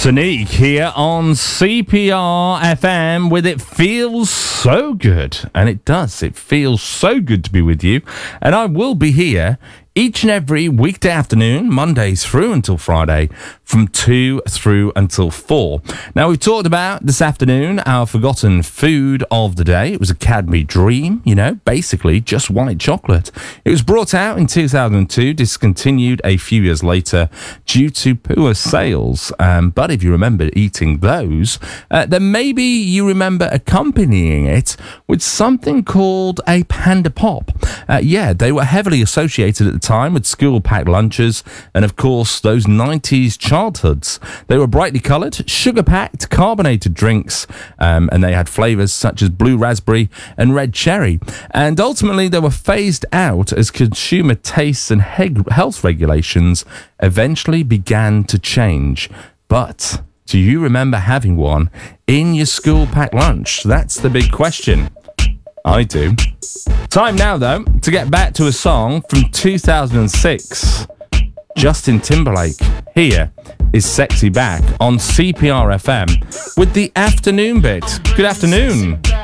Sonique here on CPR FM with It Feels So Good. And it does. It feels so good to be with you. And I will be here each and every weekday afternoon, Mondays through until Friday, from 2 through until 4. Now, we've talked about this afternoon our forgotten food of the day. It was a Cadbury Dream, basically just white chocolate. It was brought out in 2002, discontinued a few years later due to poor sales. But if you remember eating those, then maybe you remember accompanying it with something called a Panda Pop. They were heavily associated at the time with school-packed lunches and, of course, those 90s childhoods. They were brightly coloured, sugar-packed, carbonated drinks, and they had flavours such as blue raspberry and red cherry. And ultimately, they were phased out as consumer tastes and health regulations eventually began to change. But do you remember having one in your school-packed lunch? That's the big question. I do. Time now, though, to get back to a song from 2006. Justin Timberlake. Here is Sexy Back on CPR FM with the afternoon bit. Good afternoon.